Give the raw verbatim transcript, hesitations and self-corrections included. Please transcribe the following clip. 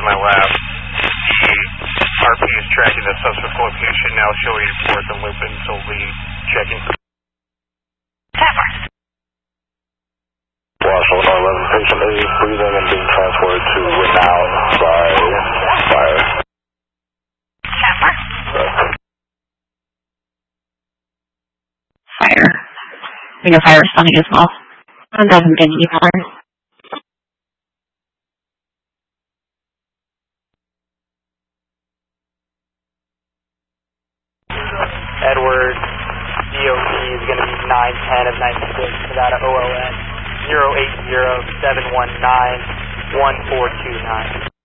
my lab. The R P is tracking the suspect location now, showing report the loop until the checking. Washington one eleven, patient is breathing and being transported to Renown by fire. Fire. We know fire responding as well. I'm not even getting any color. Edward, D O T is going to be nine ten of ninety-six, Nevada O L N, zero eight zero seven one nine one four two nine.